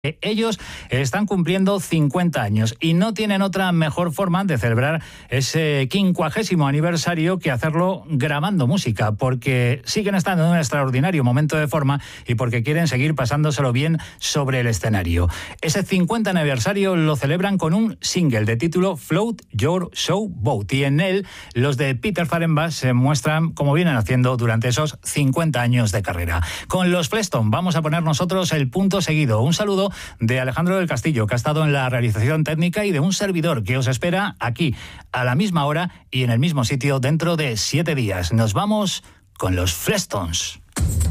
Ellos están cumpliendo 50 años y no tienen otra mejor forma de celebrar ese 50º aniversario que hacerlo grabando música, porque siguen estando en un extraordinario momento de forma y porque quieren seguir pasándoselo bien sobre el escenario. Ese 50 aniversario lo celebran con un single de título Float Your Show Boat, y en él los de Peter Fahrenbach se muestran como vienen haciendo durante esos 50 años de carrera. Con los Fleston vamos a poner nosotros el punto seguido. Un saludo de Alejandro del Castillo, que ha estado en la realización técnica, y de un servidor que os espera aquí a la misma hora y en el mismo sitio dentro de 7 días. Nos vamos con los Flestons.